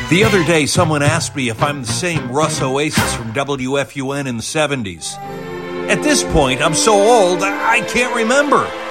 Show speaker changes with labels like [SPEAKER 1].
[SPEAKER 1] The other day, someone asked me if I'm the same Russ Oasis from WFUN in the 70s. At this point, I'm so old, I can't remember.